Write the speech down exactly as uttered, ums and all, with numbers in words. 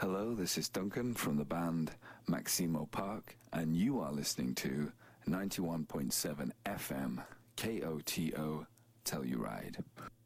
Hello, this is Duncan from the band Maximo Park, and you are listening to ninety-one point seven F M K O T O Telluride.